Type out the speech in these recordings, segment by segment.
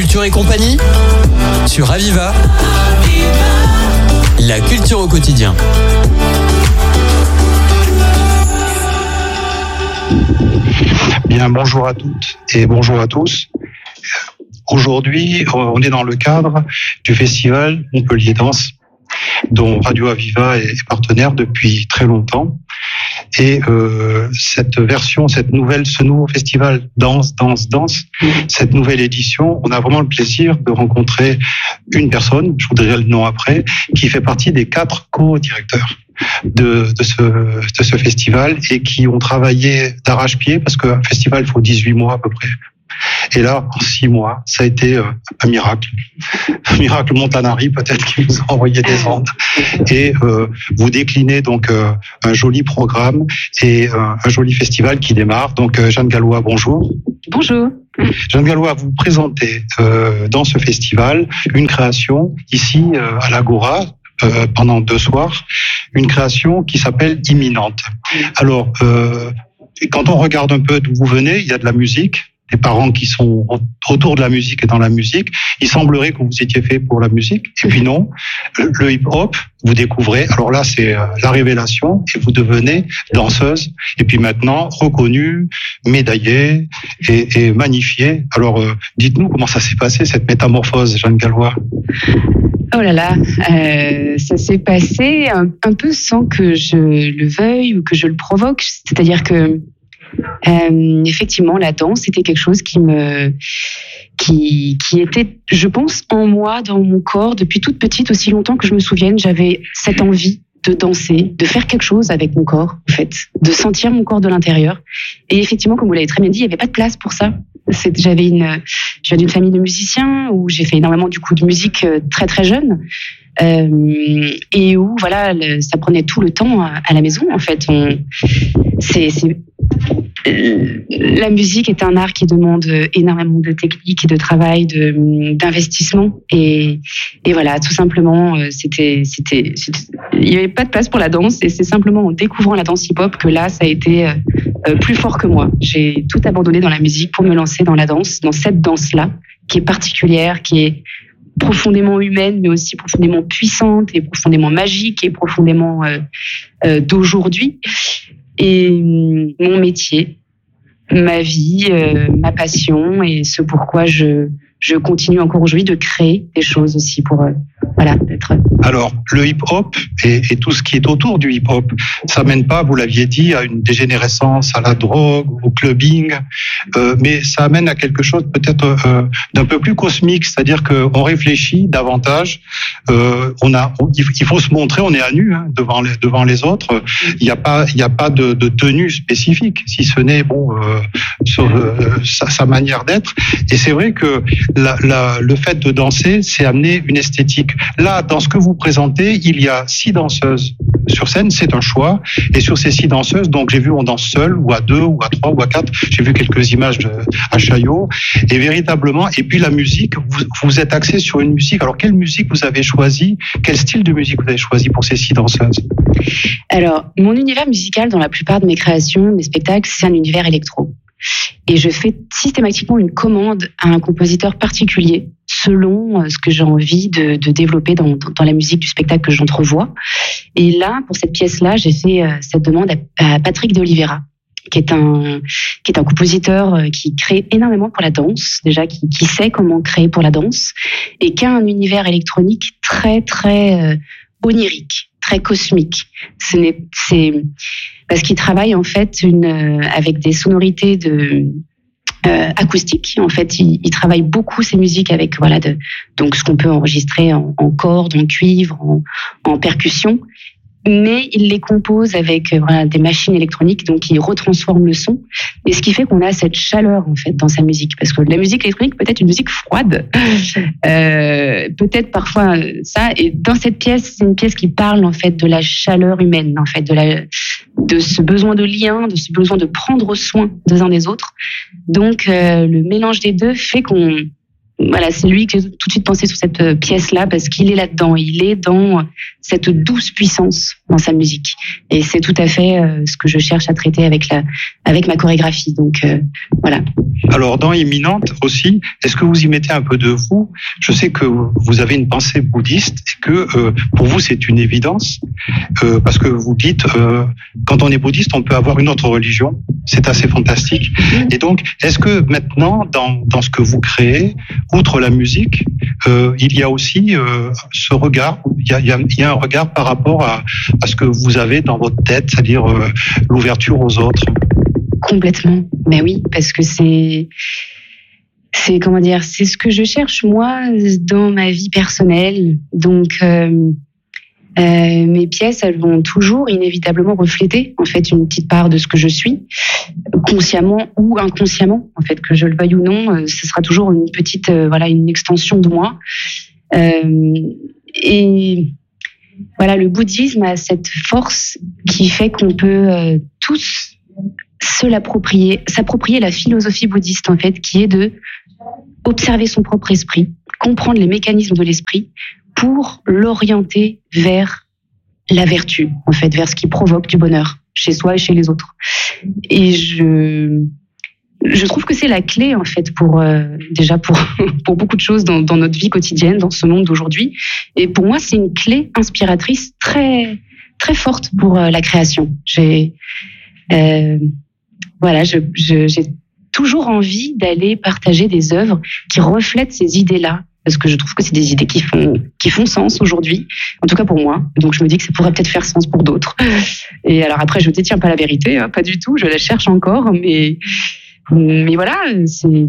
Culture et compagnie sur Aviva. La culture au quotidien. Bien, bonjour à toutes et bonjour à tous. Aujourd'hui, on est dans le cadre du festival Montpellier Danse, dont Radio Aviva est partenaire depuis très longtemps. Et ce nouveau festival Danse, cette nouvelle édition, on a vraiment le plaisir de rencontrer une personne, je vous dirai le nom après, qui fait partie des 4 co-directeurs de ce festival et qui ont travaillé d'arrache-pied, parce qu'un festival, il faut 18 mois à peu près. Et là, en 6 mois, ça a été un miracle. Un miracle Montanari, peut-être, qui vous a envoyé des ondes. Et vous déclinez donc un joli programme et un joli festival qui démarre. Donc, Jeanne Gallois, bonjour. Bonjour. Jeanne Gallois, vous présentez dans ce festival une création ici à l'Agora, pendant 2 soirs, une création qui s'appelle Imminente. Alors, quand on regarde un peu d'où vous venez, il y a de la musique, des parents qui sont autour de la musique et dans la musique. Il semblerait que vous étiez fait pour la musique, et puis non. Le hip-hop, vous découvrez, alors là c'est la révélation, et vous devenez danseuse, et puis maintenant reconnue, médaillée et magnifiée. Alors dites-nous comment ça s'est passé, cette métamorphose, Jeanne Gallois. Oh là là, ça s'est passé un peu sans que je le veuille ou que je le provoque. C'est-à-dire que effectivement, la danse, c'était quelque chose qui était, je pense, en moi, dans mon corps, depuis toute petite, aussi longtemps que je me souvienne. J'avais cette envie de danser, de faire quelque chose avec mon corps, en fait, de sentir mon corps de l'intérieur. Et effectivement, comme vous l'avez très bien dit, il n'y avait pas de place pour ça. Je viens d'une famille de musiciens où j'ai fait énormément de musique très très jeune, et où voilà, ça prenait tout le temps à la maison. En fait, la musique est un art qui demande énormément de technique et de travail, d'investissement, et voilà, tout simplement, il n'y avait pas de place pour la danse, et c'est simplement en découvrant la danse hip-hop que là, ça a été plus fort que moi. J'ai tout abandonné dans la musique pour me lancer dans la danse, dans cette danse-là, qui est particulière, qui est profondément humaine, mais aussi profondément puissante et profondément magique et profondément d'aujourd'hui. Et mon métier, ma vie, ma passion, et ce pourquoi je continue encore aujourd'hui de créer des choses aussi pour d'être. Alors, le hip-hop et tout ce qui est autour du hip-hop, ça mène pas, vous l'aviez dit, à une dégénérescence, à la drogue, au clubbing, mais ça amène à quelque chose peut-être d'un peu plus cosmique, c'est-à-dire qu'on réfléchit davantage. Il faut se montrer, on est à nu devant les autres. Il n'y a pas de tenue spécifique, si ce n'est sur sa manière d'être. Et c'est vrai que le fait de danser, c'est amener une esthétique. Là, dans ce que vous présentez, il y a 6 danseuses sur scène, c'est un choix. Et sur ces 6 danseuses, donc j'ai vu on danse seul, ou à 2, ou à 3, ou à 4. J'ai vu quelques images à Chaillot. Et véritablement, et puis la musique, vous êtes axé sur une musique. Alors, quelle musique vous avez choisi? Quel style de musique vous avez choisi pour ces 6 danseuses? Alors, mon univers musical, dans la plupart de mes créations, mes spectacles, c'est un univers électro. Et je fais systématiquement une commande à un compositeur particulier selon ce que j'ai envie de développer dans la musique du spectacle que j'entrevois. Et là, pour cette pièce-là, j'ai fait cette demande à Patrick de Oliveira, qui est un compositeur qui crée énormément pour la danse, déjà qui sait comment créer pour la danse, et qui a un univers électronique très très onirique, très cosmique. C'est parce qu'il travaille en fait avec des sonorités acoustiques. En fait, il travaille beaucoup ses musiques avec donc ce qu'on peut enregistrer en cordes, en cuivre, en percussion. Mais il les compose avec des machines électroniques, donc il retransforme le son, et ce qui fait qu'on a cette chaleur en fait dans sa musique, parce que la musique électronique peut être une musique froide, peut-être parfois ça. Et dans cette pièce, c'est une pièce qui parle en fait de la chaleur humaine, en fait de ce besoin de lien, de ce besoin de prendre soin des uns des autres. Donc le mélange des deux fait qu'on voilà, c'est lui que j'ai tout de suite pensé sur cette pièce-là parce qu'il est là-dedans. Il est dans cette douce puissance dans sa musique. Et c'est tout à fait ce que je cherche à traiter avec ma chorégraphie. Donc, voilà. Alors, dans Imminente aussi, est-ce que vous y mettez un peu de vous? Je sais que vous avez une pensée bouddhiste et que pour vous, c'est une évidence. Parce que vous dites, quand on est bouddhiste, on peut avoir une autre religion. C'est assez fantastique. Et donc, est-ce que maintenant, dans ce que vous créez, outre la musique, il y a aussi ce regard, il y a un regard par rapport à ce que vous avez dans votre tête, c'est-à-dire l'ouverture aux autres? Complètement. Mais oui, parce que c'est comment dire, c'est ce que je cherche moi dans ma vie personnelle. Donc mes pièces, elles vont toujours inévitablement refléter en fait une petite part de ce que je suis, consciemment ou inconsciemment. En fait, que je le veuille ou non, ce sera toujours une petite une extension de moi. Et voilà, le bouddhisme a cette force qui fait qu'on peut tous s'approprier la philosophie bouddhiste en fait, qui est de observer son propre esprit, comprendre les mécanismes de l'esprit pour l'orienter vers la vertu, en fait, vers ce qui provoque du bonheur chez soi et chez les autres. Et je trouve que c'est la clé en fait pour beaucoup de choses dans notre vie quotidienne, dans ce monde d'aujourd'hui. Et pour moi, c'est une clé inspiratrice très très forte pour la création. J'ai toujours envie d'aller partager des œuvres qui reflètent ces idées-là, parce que je trouve que c'est des idées qui font sens aujourd'hui, en tout cas pour moi. Donc je me dis que ça pourrait peut-être faire sens pour d'autres. Et alors après, je détiens pas la vérité, hein, pas du tout, je la cherche encore, mais voilà, c'est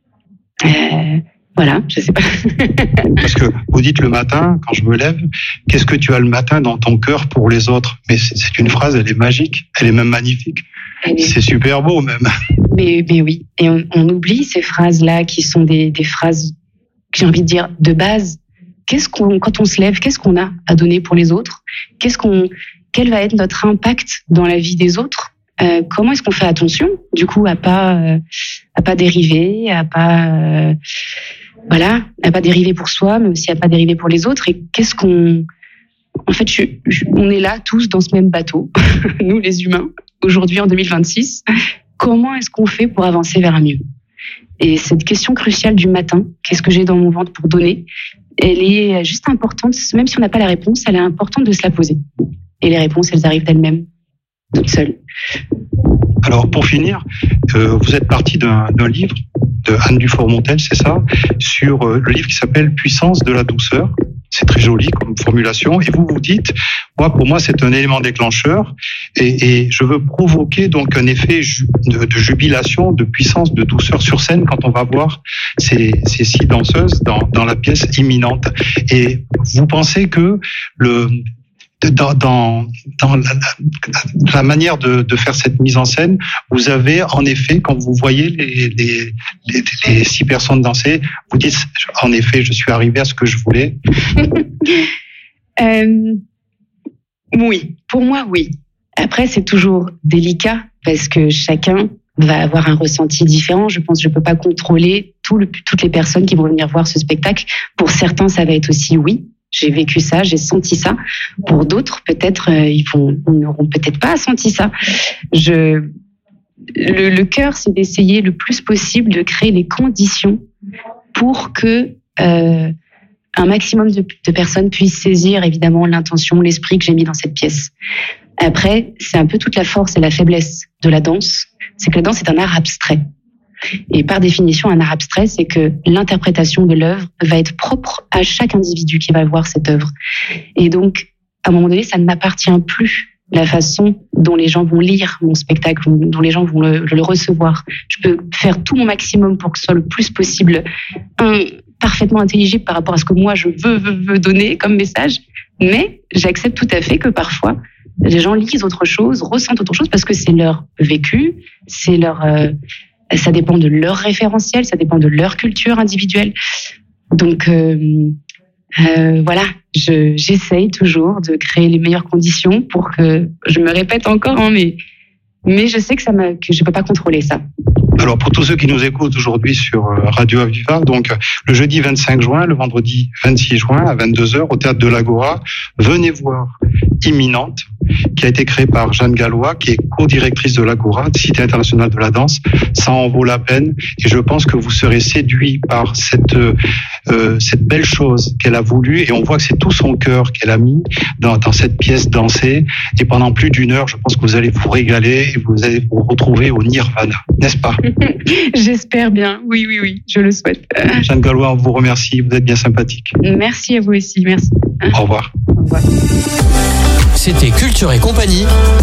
voilà, je sais pas. Parce que vous dites le matin, quand je me lève, qu'est-ce que tu as le matin dans ton cœur pour les autres? Mais c'est une phrase, elle est magique, elle est même magnifique. C'est super beau même. Mais oui, et on oublie ces phrases-là qui sont des phrases, j'ai envie de dire, de base. Quand on se lève, qu'est-ce qu'on a à donner pour les autres? Quel va être notre impact dans la vie des autres? Comment est-ce qu'on fait attention, du coup, à pas dériver, à pas dériver pour soi, mais aussi à pas dériver pour les autres? Et en fait, on est là tous dans ce même bateau, nous les humains, aujourd'hui en 2026. Comment est-ce qu'on fait pour avancer vers un mieux? Et cette question cruciale du matin, qu'est-ce que j'ai dans mon ventre pour donner? Elle est juste importante, même si on n'a pas la réponse, elle est importante de se la poser. Et les réponses, elles arrivent d'elles-mêmes, toutes seules. Alors, pour finir, vous êtes parti d'un livre de Anne Dufour-Montel, c'est ça, sur le livre qui s'appelle Puissance de la douceur. C'est très joli comme formulation. Et vous dites, pour moi, c'est un élément déclencheur. Et je veux provoquer donc un effet de jubilation, de puissance, de douceur sur scène quand on va voir ces 6 danseuses dans la pièce Imminente. Et vous pensez que dans la manière de faire cette mise en scène, vous avez en effet, quand vous voyez les 6 personnes danser, vous dites en effet, je suis arrivé à ce que je voulais. Oui, pour moi, oui. Après, c'est toujours délicat parce que chacun va avoir un ressenti différent. Je pense que je peux pas contrôler toutes les personnes qui vont venir voir ce spectacle. Pour certains, ça va être aussi oui. J'ai vécu ça, j'ai senti ça. Pour d'autres, peut-être, ils n'auront peut-être pas senti ça. Le cœur, c'est d'essayer le plus possible de créer les conditions pour que un maximum de personnes puissent saisir évidemment l'intention, l'esprit que j'ai mis dans cette pièce. Après, c'est un peu toute la force et la faiblesse de la danse, c'est que la danse est un art abstrait. Et par définition, un art abstrait, c'est que l'interprétation de l'œuvre va être propre à chaque individu qui va voir cette œuvre. Et donc, à un moment donné, ça ne m'appartient plus la façon dont les gens vont lire mon spectacle, dont les gens vont le recevoir. Je peux faire tout mon maximum pour que ce soit le plus possible parfaitement intelligible par rapport à ce que moi je veux donner comme message, mais j'accepte tout à fait que parfois les gens lisent autre chose, ressentent autre chose parce que c'est leur vécu, c'est leur ça dépend de leur référentiel, ça dépend de leur culture individuelle. Donc voilà, j'essaye toujours de créer les meilleures conditions pour que, je me répète encore, mais Mais je sais que je peux pas contrôler ça. Alors pour tous ceux qui nous écoutent aujourd'hui sur Radio Aviva, donc le jeudi 25 juin, le vendredi 26 juin à 22h au théâtre de l'Agora, venez voir Imminente, qui a été créée par Jeanne Gallois, qui est co-directrice de l'Agora, Cité internationale de la danse. Ça en vaut la peine et je pense que vous serez séduits par cette belle chose qu'elle a voulu, et on voit que c'est tout son cœur qu'elle a mis dans cette pièce dansée, et pendant plus d'1 heure, je pense que vous allez vous régaler et vous allez vous retrouver au nirvana, n'est-ce pas? J'espère bien, oui, je le souhaite. Jeanne Gallois, on vous remercie, vous êtes bien sympathique. Merci à vous aussi, merci. Au revoir. Au revoir. C'était Culture et compagnie.